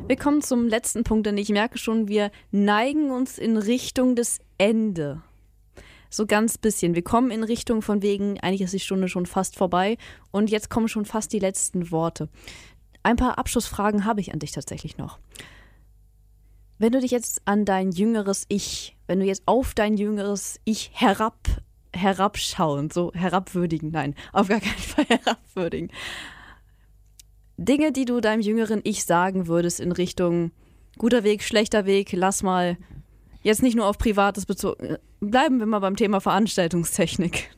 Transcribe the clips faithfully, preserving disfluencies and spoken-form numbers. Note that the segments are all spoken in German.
Wir kommen zum letzten Punkt, denn ich merke schon, wir neigen uns in Richtung des Ende. So ganz bisschen. Wir kommen in Richtung von wegen, eigentlich ist die Stunde schon fast vorbei und jetzt kommen schon fast die letzten Worte. Ein paar Abschlussfragen habe ich an dich tatsächlich noch. Wenn du dich jetzt an dein jüngeres Ich, wenn du jetzt auf dein jüngeres Ich herab, herabschauen, so herabwürdigen, nein, auf gar keinen Fall herabwürdigen. Dinge, die du deinem jüngeren Ich sagen würdest in Richtung guter Weg, schlechter Weg, lass mal, jetzt nicht nur auf Privates bezogen, bleiben wir mal beim Thema Veranstaltungstechnik.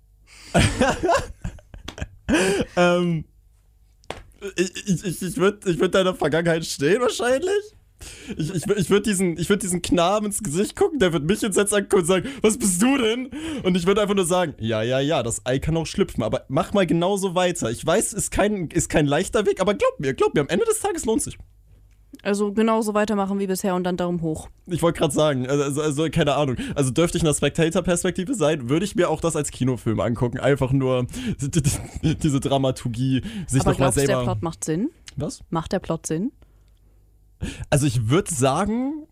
ähm, ich ich, ich würde ich würd deiner Vergangenheit stehen wahrscheinlich. Ich, ich, ich würde diesen, ich würd diesen Knaben ins Gesicht gucken, der wird mich jetzt jetzt angucken und sagen, was bist du denn? Und ich würde einfach nur sagen, ja, ja, ja, das Ei kann auch schlüpfen, aber mach mal genauso weiter. Ich weiß, es ist kein, ist kein leichter Weg, aber glaub mir, glaub mir, am Ende des Tages lohnt sich. Also genauso weitermachen wie bisher und dann Daumen hoch. Ich wollte gerade sagen, also, also keine Ahnung, also dürfte ich in der Spectator-Perspektive sein, würde ich mir auch das als Kinofilm angucken, einfach nur diese Dramaturgie, sich aber doch mal selber... Aber der Plot macht Sinn? Was? Macht der Plot Sinn? Also ich würde sagen,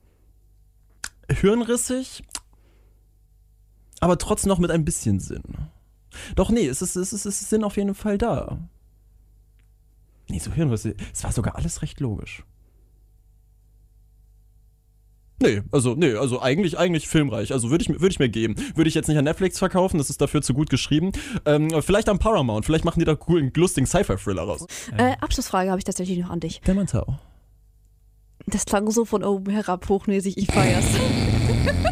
hirnrissig, aber trotzdem noch mit ein bisschen Sinn. Doch nee, es ist, es ist, es ist Sinn auf jeden Fall da. Nee, so hirnrissig, es war sogar alles recht logisch. Nee, also, nee, also eigentlich, eigentlich filmreich. Also würde ich, würd ich mir geben. Würde ich jetzt nicht an Netflix verkaufen, das ist dafür zu gut geschrieben. Ähm, vielleicht an Paramount, vielleicht machen die da coolen, lustigen Sci-Fi-Thriller raus. Äh, Abschlussfrage habe ich tatsächlich noch an dich. Der Mantau. Das klang so von oben herab hochnäsig, ich feier's.